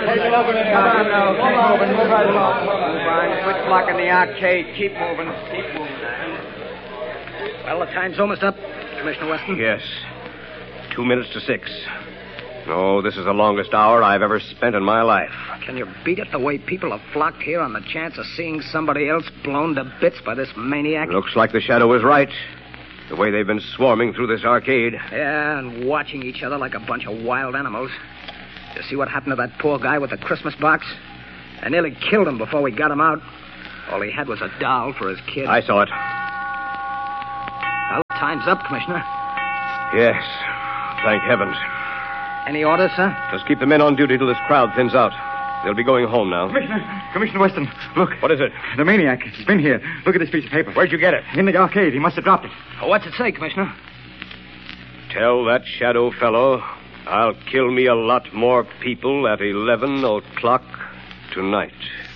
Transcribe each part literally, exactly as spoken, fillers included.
on now. Keep moving. Move right along. Switch lock in the arcade. Keep moving. Keep moving. Well, the time's almost up, Commissioner Weston. Yes. Two minutes to six. No, this is the longest hour I've ever spent in my life. Can you beat it the way people have flocked here on the chance of seeing somebody else blown to bits by this maniac? Looks like the Shadow was right. The way they've been swarming through this arcade. Yeah, and watching each other like a bunch of wild animals. You see what happened to that poor guy with the Christmas box? I nearly killed him before we got him out. All he had was a doll for his kid. I saw it. Well, time's up, Commissioner. Yes. Thank heavens. Any orders, sir? Just keep the men on duty till this crowd thins out. They'll be going home now. Commissioner, Commissioner Weston, look. What is it? The maniac. He's been here. Look at this piece of paper. Where'd you get it? In the arcade. He must have dropped it. Oh, what's it say, Commissioner? Tell that Shadow fellow I'll kill me a lot more people at eleven o'clock tonight.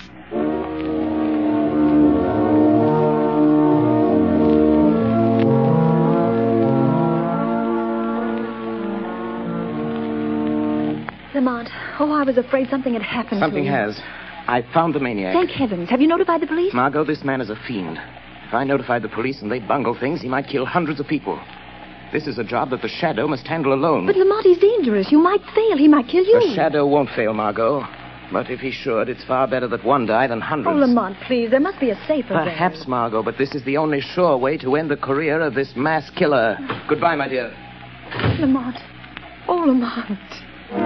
Lamont, oh, I was afraid something had happened Something to him. has. I found the maniac. Thank heavens. Have you notified the police? Margot, this man is a fiend. If I notified the police and they bungle things, he might kill hundreds of people. This is a job that the Shadow must handle alone. But Lamont, he's dangerous. You might fail. He might kill you. The Shadow won't fail, Margot. But if he should, it's far better that one die than hundreds. Oh, Lamont, please. There must be a safer way. Perhaps, Margot, but this is the only sure way to end the career of this mass killer. Goodbye, my dear. Lamont. Oh, Lamont.